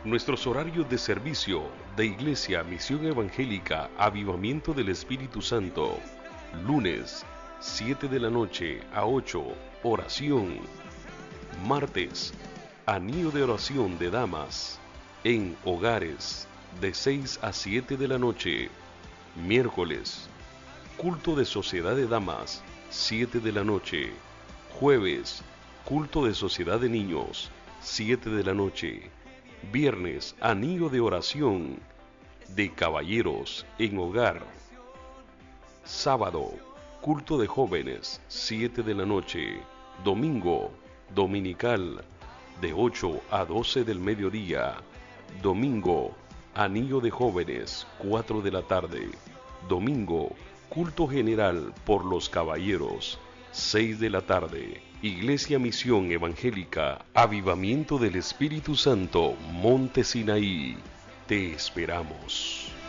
Nuestros horarios de servicio de Iglesia Misión Evangélica Avivamiento del Espíritu Santo. Lunes, 7 de la noche a 8, oración. Martes, anillo de oración de damas en hogares de 6 a 7 de la noche. Miércoles, culto de sociedad de damas, 7 de la noche. Jueves, culto de sociedad de niños, 7 de la noche. Viernes, anillo de oración de caballeros en hogar. Sábado, culto de jóvenes, 7 de la noche. Domingo, dominical, de 8 a 12 del mediodía. Domingo, anillo de jóvenes, 4 de la tarde. Domingo, culto general por los caballeros, 6 de la tarde. Iglesia Misión Evangélica, Avivamiento del Espíritu Santo, Monte Sinaí. Te esperamos.